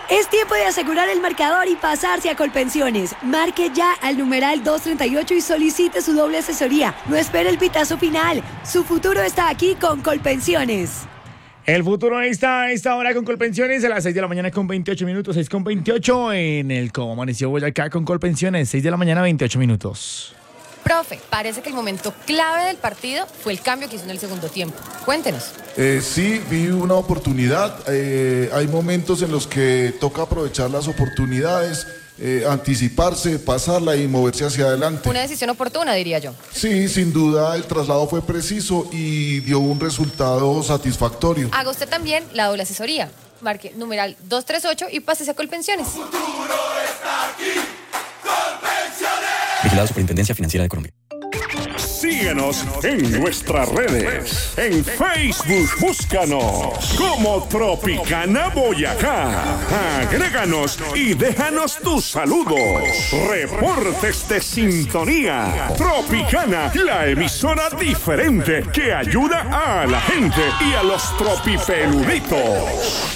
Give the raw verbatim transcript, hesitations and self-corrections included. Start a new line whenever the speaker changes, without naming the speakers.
Es tiempo de asegurar el marcador y pasarse a Colpensiones. Marque ya al numeral doscientos treinta y ocho y solicite su doble asesoría. No espere el pitazo final. Su futuro está aquí con Colpensiones.
El futuro está a esta hora con Colpensiones a las seis de la mañana con veintiocho minutos, seis con veintiocho en el Cómo Amaneció Boyacá con Colpensiones, seis de la mañana veintiocho minutos.
Profe, parece que el momento clave del partido fue el cambio que hizo en el segundo tiempo. Cuéntenos.
Eh, sí, vi una oportunidad. Eh, hay momentos en los que toca aprovechar las oportunidades, eh, anticiparse, pasarla y moverse hacia adelante.
Una decisión oportuna, diría yo.
Sí, sin duda el traslado fue preciso y dio un resultado satisfactorio.
Haga usted también la doble asesoría. Marque numeral doscientos treinta y ocho y pásese a Colpensiones.
El futuro está aquí. Colpensiones.
Vigilada Superintendencia Financiera de Colombia.
Síguenos en nuestras redes. En Facebook, búscanos como Tropicana Boyacá. Agréganos y déjanos tus saludos. Reportes de sintonía. Tropicana, la emisora diferente que ayuda a la gente y a los tropipeluditos.